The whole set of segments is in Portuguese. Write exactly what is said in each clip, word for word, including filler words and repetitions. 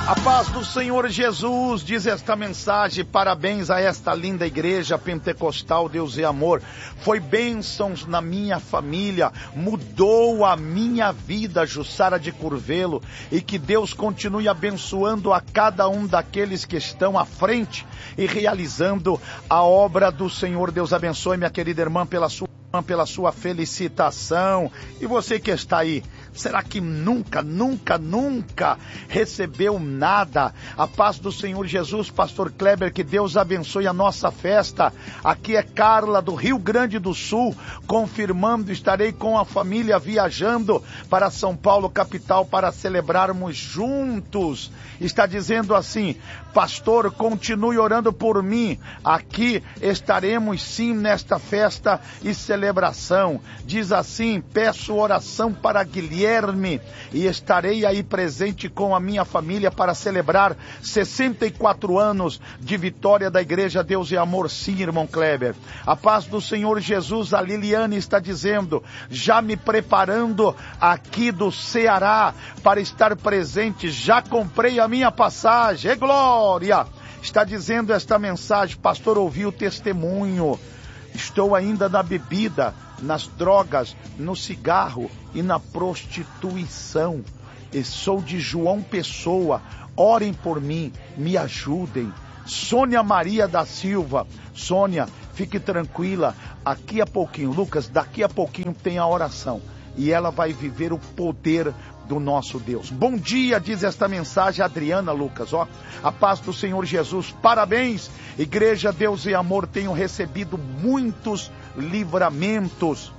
A paz do Senhor Jesus, diz esta mensagem, parabéns a esta linda igreja pentecostal, Deus é amor. Foi bênçãos na minha família, mudou a minha vida, Jussara de Curvelo, e que Deus continue abençoando a cada um daqueles que estão à frente e realizando a obra do Senhor. Deus abençoe, minha querida irmã, pela sua pela sua felicitação. E você que está aí, será que nunca, nunca, nunca recebeu nada? A paz do Senhor Jesus, pastor Kleber, que Deus abençoe a nossa festa. Aqui é Carla do Rio Grande do Sul, confirmando, estarei com a família viajando para São Paulo, capital, para celebrarmos juntos. Está dizendo assim: pastor, continue orando por mim. Aqui estaremos sim nesta festa e celebração. Diz assim: peço oração para Guilherme e estarei aí presente com a minha família para celebrar sessenta e quatro anos de vitória da igreja Deus e Amor. Sim, irmão Kleber. A paz do Senhor Jesus, a Liliane está dizendo: já me preparando aqui do Ceará para estar presente, já comprei a minha passagem. É glória! Está dizendo esta mensagem: pastor, ouvi o testemunho. Estou ainda na bebida, nas drogas, no cigarro e na prostituição. E sou de João Pessoa. Orem por mim, me ajudem. Sônia Maria da Silva. Sônia, fique tranquila. Aqui a pouquinho, Lucas, daqui a pouquinho tem a oração. E ela vai viver o poder do nosso Deus. Bom dia, diz esta mensagem, Adriana, Lucas, ó. A paz do Senhor Jesus, parabéns, igreja Deus e Amor, tenho recebido muitos livramentos.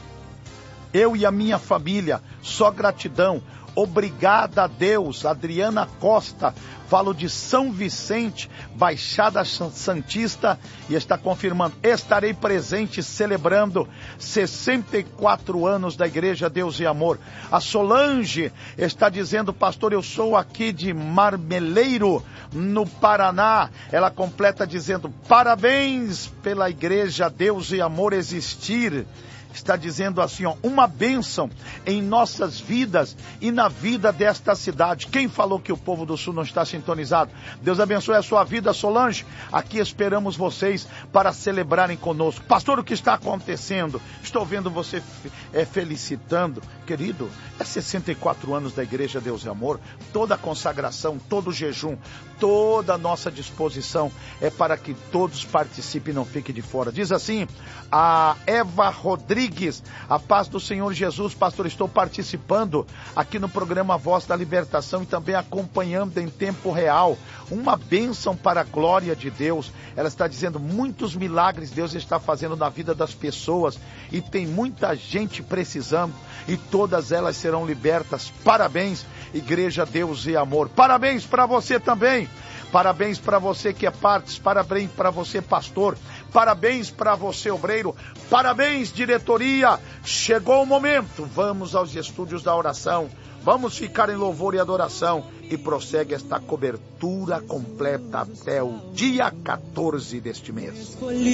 Eu e a minha família, só gratidão. Obrigada a Deus. Adriana Costa, falo de São Vicente, Baixada Santista, e está confirmando: estarei presente celebrando sessenta e quatro anos da igreja Deus e Amor. A Solange está dizendo: pastor, eu sou aqui de Marmeleiro, no Paraná. Ela completa dizendo: parabéns pela igreja Deus e Amor existir. Está dizendo assim, ó, uma bênção em nossas vidas e na vida desta cidade. Quem falou que o povo do Sul não está sintonizado? Deus abençoe a sua vida, Solange. Aqui esperamos vocês para celebrarem conosco. Pastor, o que está acontecendo? Estou vendo você é, felicitando. Querido, é sessenta e quatro anos da igreja Deus e Amor. Toda a consagração, todo o jejum, toda a nossa disposição é para que todos participem e não fiquem de fora. Diz assim, a Eva Rodrigues: a paz do Senhor Jesus, pastor, estou participando aqui no programa Voz da Libertação e também acompanhando em tempo real. Uma bênção para a glória de Deus. Ela está dizendo: muitos milagres Deus está fazendo na vida das pessoas e tem muita gente precisando e todas elas serão libertas. Parabéns, igreja Deus e Amor. Parabéns para você também. Parabéns para você que é parte, parabéns para você, pastor, parabéns para você, obreiro, parabéns, diretoria. Chegou o momento, vamos aos estúdios da oração, vamos ficar em louvor e adoração e prossegue esta cobertura completa até o dia quatorze deste mês.